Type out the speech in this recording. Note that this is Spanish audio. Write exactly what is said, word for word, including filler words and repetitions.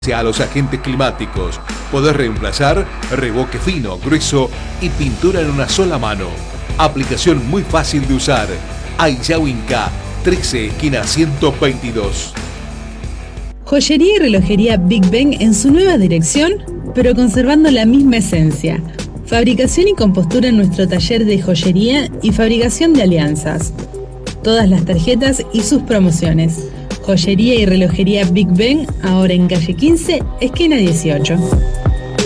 A los agentes climáticos. Podés reemplazar reboque fino, grueso y pintura en una sola mano. Aplicación muy fácil de usar. Aizhao Inca, trece, esquina ciento veintidós. Joyería y relojería Big Ben en su nueva dirección, pero conservando la misma esencia. Fabricación y compostura en nuestro taller de joyería y fabricación de alianzas. Todas las tarjetas y sus promociones. Joyería y relojería Big Ben, ahora en calle quince, esquina dieciocho.